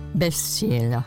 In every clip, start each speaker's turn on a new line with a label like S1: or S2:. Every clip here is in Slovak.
S1: Bez cieľa.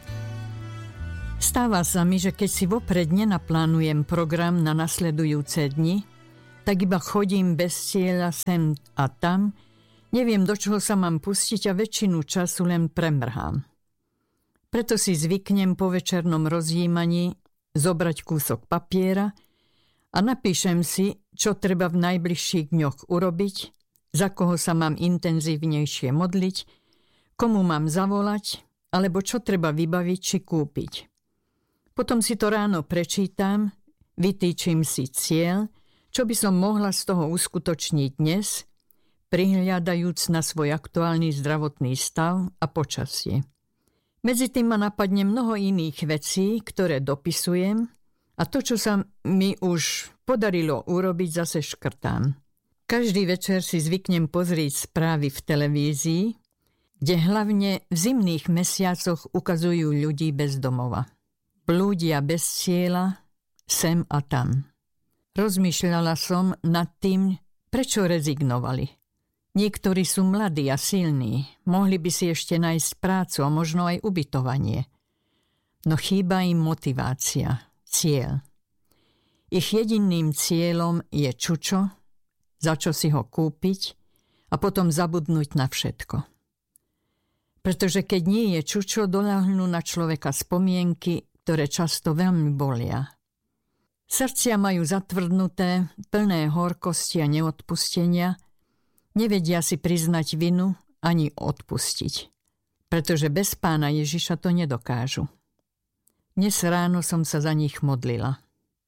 S1: Stáva sa mi, že keď si vopred nenaplánujem program na nasledujúce dni, tak iba chodím bez cieľa sem a tam, neviem, do čoho sa mám pustiť a väčšinu času len premrhám. Preto si zvyknem po večernom rozjímaní zobrať kúsok papiera a napíšem si, čo treba v najbližších dňoch urobiť, za koho sa mám intenzívnejšie modliť, komu mám zavolať, alebo čo treba vybaviť či kúpiť. Potom si to ráno prečítam, vytýčim si cieľ, čo by som mohla z toho uskutočniť dnes, prihliadajúc na svoj aktuálny zdravotný stav a počasie. Medzi tým ma napadne mnoho iných vecí, ktoré dopisujem, a to, čo sa mi už podarilo urobiť, zase škrtám. Každý večer si zvyknem pozrieť správy v televízii, kde hlavne v zimných mesiacoch ukazujú ľudí bez domova. Blúdia bez cieľa, sem a tam. Rozmýšľala som nad tým, prečo rezignovali. Niektorí sú mladí a silní, mohli by si ešte nájsť prácu a možno aj ubytovanie. No chýba im motivácia, cieľ. Ich jediným cieľom je čučo, za čo si ho kúpiť a potom zabudnúť na všetko. Pretože keď nie je čučo, doľahnú na človeka spomienky, ktoré často veľmi bolia. Srdcia majú zatvrdnuté, plné horkosti a neodpustenia, nevedia si priznať vinu ani odpustiť, pretože bez Pána Ježiša to nedokážu. Dnes ráno som sa za nich modlila.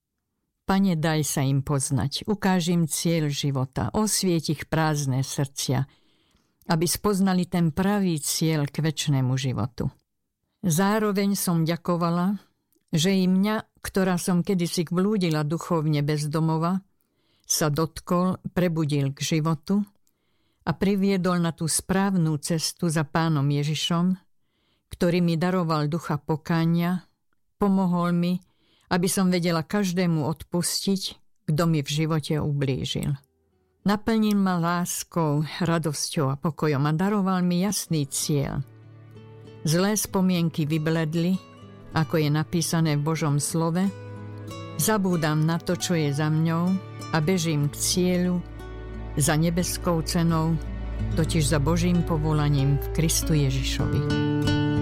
S1: Pane, daj sa im poznať, ukáž im cieľ života, osvieť ich prázdne srdcia, aby spoznali ten pravý cieľ k večnému životu. Zároveň som ďakovala, že i mňa, ktorá som kedysi blúdila duchovne bez domova, sa dotkol, prebudil k životu a priviedol na tú správnu cestu za Pánom Ježišom, ktorý mi daroval ducha pokánia, pomohol mi, aby som vedela každému odpustiť, kto mi v živote ublížil. Naplnil ma láskou, radosťou a pokojom a daroval mi jasný cieľ. Zlé spomienky vybledli, ako je napísané v Božom slove, zabúdam na to, čo je za mňou a bežím k cieľu za nebeskou cenou, totiž za Božím povolaním v Kristu Ježišovi.